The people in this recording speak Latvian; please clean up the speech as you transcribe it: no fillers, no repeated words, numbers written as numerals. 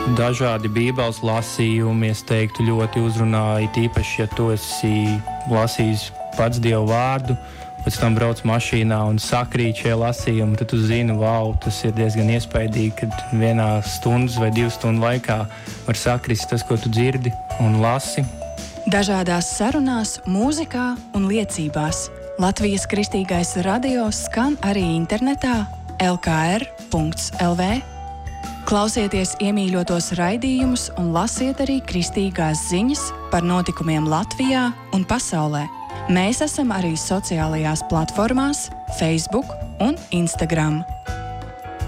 dažādi bībeles lasījumi, es teiktu, ļoti uzrunāja, tīpaši, ja tu esi lasījis pats Dievu vārdu, pēc tam brauc mašīnā un sakrīt šie lasījumi, tad tu zini, wow, tas ir diezgan iespaidīgi, kad vienā stundas vai 2 stundu laikā var sakrist tas, ko tu dzirdi un lasi. Dažādās sarunās, mūzikā un liecībās Latvijas Kristīgais radio skan arī internetā lkr.lv. Klausieties iemīļotos raidījumus un lasiet arī kristīgās ziņas par notikumiem Latvijā un pasaulē. Mēs esam arī sociālajās platformās Facebook un Instagram.